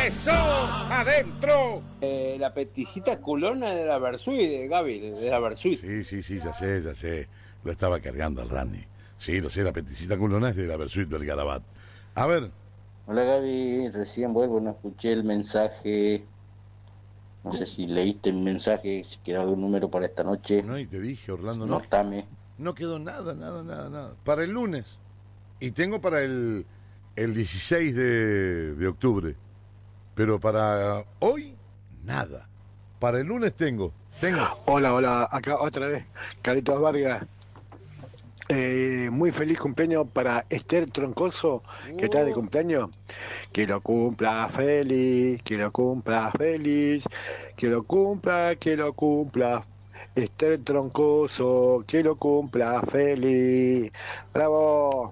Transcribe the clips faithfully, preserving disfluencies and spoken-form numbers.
¡Eso! ¡Adentro! Eh, la peticita culona de la Versuit, de Gaby, de la Versuit. Sí, sí, sí, ya sé, ya sé. Lo estaba cargando al Randy. Sí, lo sé, la peticita culona es de la Versuit del Garabat. A ver. Hola Gaby, recién vuelvo, no escuché el mensaje. No sé si leíste el mensaje, si quedó algún número para esta noche. No, y te dije, Orlando, no. Notame. No quedó nada, nada, nada, nada. Para el lunes. Y tengo para el, el dieciséis de, de octubre. Pero para hoy, nada. Para el lunes tengo. Tengo. Hola, hola, acá otra vez, Carlitos Vargas. Eh, muy feliz cumpleaños para Esther Troncoso, que está de cumpleaños. Que lo cumpla feliz, que lo cumpla feliz, que lo cumpla, que lo cumpla. Esther Troncoso, que lo cumpla feliz. ¡Bravo!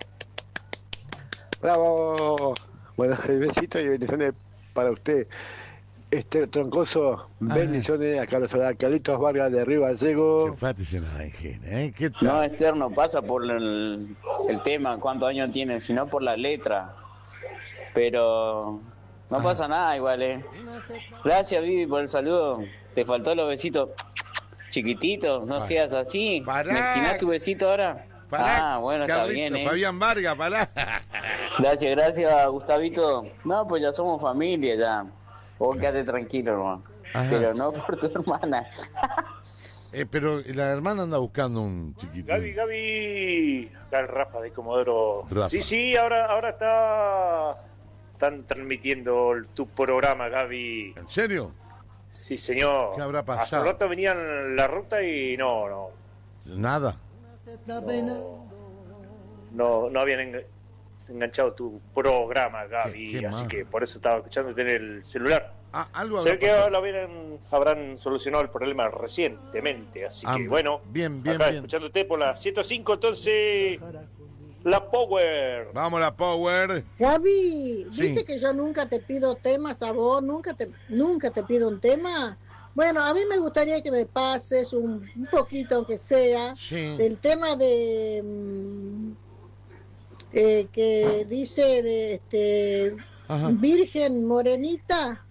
¡Bravo! Bueno, besitos y bendiciones para usted. Esther Troncoso, bendiciones a Carlos Solar, Carlitos Vargas de Río Gallego. ¿eh? ¿Qué tal? No, Esther no pasa por el, el tema, cuántos años tiene, sino por la letra. Pero no ah. pasa nada igual, ¿eh? Gracias, Vivi, por el saludo. Te faltó los besitos chiquititos, no Pará. seas así. Pará. ¿Me esquinás tu besito ahora? Pará, ah, bueno, Carlito, está bien, ¿eh? Fabián Vargas, pará. Gracias, gracias, Gustavito. No, pues ya somos familia, ya. Vos quedate tranquilo, hermano. Ajá. Pero no por tu hermana. eh, pero la hermana anda buscando un chiquitín. Gaby, Gaby. Acá el Rafa de Comodoro. Rafa. Sí, sí, ahora, ahora está. Están transmitiendo tu programa, Gaby. ¿En serio? Sí, señor. ¿Qué habrá pasado? Hace rato venían la ruta y no, no. Nada. No, no, no habían enga- enganchado tu programa, Gaby. ¿Qué- qué así más? que por eso estaba escuchándote en el celular. Ah, algo Se habrá ve que pasado. ahora habrán, habrán solucionado el problema recientemente. Así Ah, que bueno, bien, bien, acá bien. escuchándote por la ciento cinco, entonces. La Power. Vamos, la Power. Gaby, Sí. ¿viste que yo nunca te pido temas a vos? Nunca te, nunca te pido un tema. Bueno, a mí me gustaría que me pases un, un poquito, aunque sea, Sí. del tema de mm, eh, que dice de este Ajá. Virgen Morenita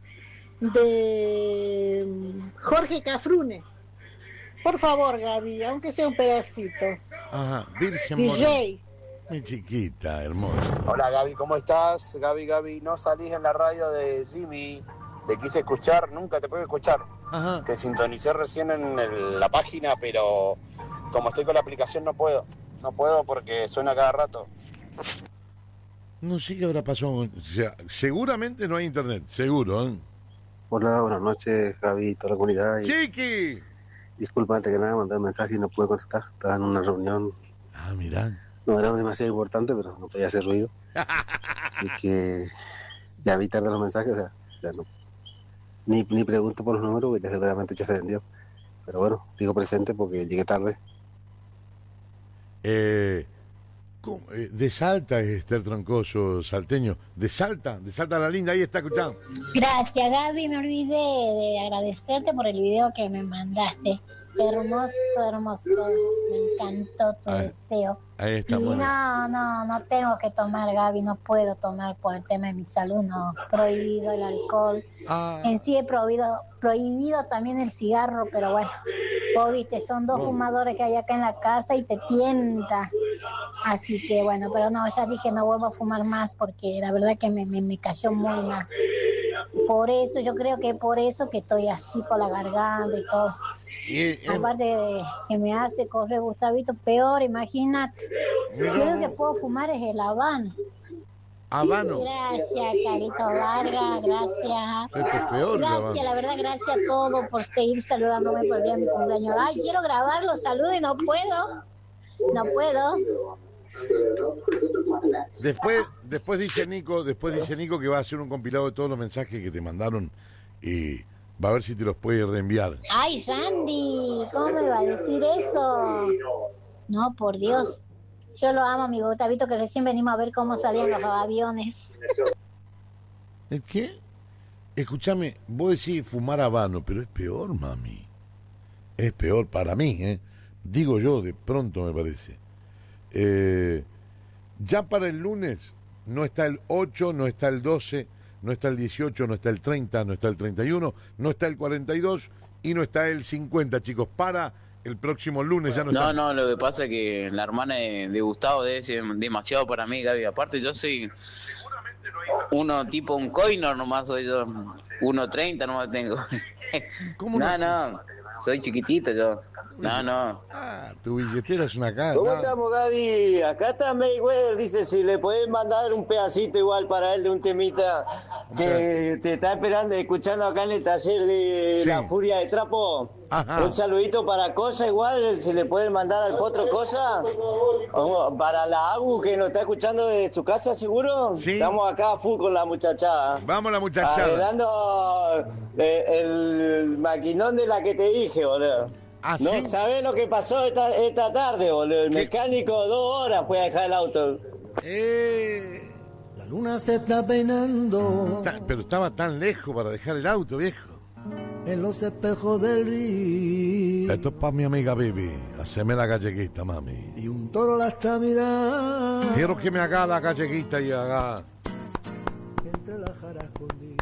de mm, Jorge Cafrune. Por favor, Gaby, aunque sea un pedacito. Ajá, Virgen D J. Morena. Mi chiquita, hermosa. Hola Gaby, ¿cómo estás? Gaby, Gaby, no salís en la radio de Jimmy, te quise escuchar, nunca te puedo escuchar. Ajá. Te sintonicé recién en el- la página, pero como estoy con la aplicación no puedo, no puedo porque suena cada rato. No sé qué habrá pasado. O sea, seguramente no hay internet, seguro, ¿eh? Hola, buenas noches, Gaby, toda la comunidad. Y ¡Chiqui! disculpa, antes que nada, mandé un mensaje y no pude contestar. Estaba en una reunión. Ah, mirá. No era demasiado importante, pero no podía hacer ruido. Así que ya vi tarde los mensajes, o sea, ya no. Ni, ni pregunto por los números, porque ya seguramente ya se vendió. Pero bueno, digo presente porque llegué tarde. Eh, ¿cómo? Eh, de Salta es Esther Troncoso, salteño. De Salta, de Salta la linda, ahí está escuchando. Gracias, Gaby. Me olvidé de agradecerte por el video que me mandaste. Hermoso, hermoso. Me encantó tu Ahí- deseo. Ahí está, Y bueno. no, no, no tengo que tomar, Gaby. No puedo tomar por el tema de mi salud. No, prohibido el alcohol. Ah, En sí he prohibido, prohibido también el cigarro, pero bueno, vos viste, son dos Bueno. fumadores que hay acá en la casa y te tienta. Así que bueno, pero no, ya dije no vuelvo a fumar más porque la verdad que me, me, me cayó muy mal. Por eso, yo creo que por eso que estoy así con la garganta y todo. y, eh, Aparte de que me hace correr Gustavito, peor, imagínate. Mira Lo único vos. que puedo fumar es el habano. Habano. Gracias, Carlito Vargas, gracias. Es pe- peor que Gracias, Habano. la verdad, gracias a todos por seguir saludándome por el día de mi cumpleaños. Ay, quiero grabar los saludos y no puedo. No puedo. Después, después dice Nico, después dice Nico que va a hacer un compilado de todos los mensajes que te mandaron y va a ver si te los puede reenviar. Ay, Randy, ¿cómo me va a decir eso? No, por Dios. Yo lo amo, mi Gustavito, que recién venimos a ver cómo salían los aviones. ¿El qué? Escúchame, vos decís fumar habano, pero es peor, mami. Es peor para mí, ¿eh? Digo yo, de pronto me parece. Eh, ya para el lunes no está el ocho, no está el doce, no está el dieciocho, no está el treinta, no está el treinta y uno, no está el cuarenta y dos y no está el cincuenta, chicos. Para el próximo lunes ya no está. No, no, lo que pasa es que la hermana de, de Gustavo debe ser demasiado para mí, Gaby. Aparte yo soy uno tipo un coinor nomás, soy yo. uno treinta nomás tengo. ¿Cómo no? no? No, soy chiquitito yo. No, no. Ah, tu billetera es una cara. ¿Cómo estamos, Gaby? Acá está Mayweather, dice si le podés mandar un pedacito igual para él de un temita que te está esperando, escuchando acá en el taller de Sí. La Furia de Trapo. Ajá. Un saludito para Cosa igual, si le pueden mandar al Potro Cosa. O para la Agu que nos está escuchando desde su casa, seguro. Sí. Estamos acá a full con la muchachada. Vamos la muchachada. Arreglando eh, el maquinón de la que te dije, boludo. ¿Ah, No sí? sabés lo que pasó esta, esta tarde, boludo. El ¿Qué? mecánico dos horas fue a dejar el auto. Eh, La luna se está peinando ta- pero estaba tan lejos para dejar el auto, viejo. en los espejos del río. Esto es para mi amiga Bibi. Haceme la galleguita, mami. Y un toro la está mirando Quiero que me haga la galleguita y haga... entre las jaras conmigo.